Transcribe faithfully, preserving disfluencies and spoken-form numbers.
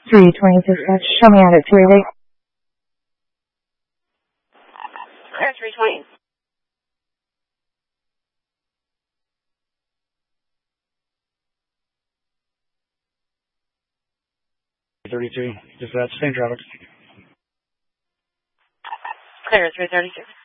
three twenty dispatch. Show me out at three eight. Clear three twenty. thirty-two, dispatch, same traffic. Clear three thirty-two.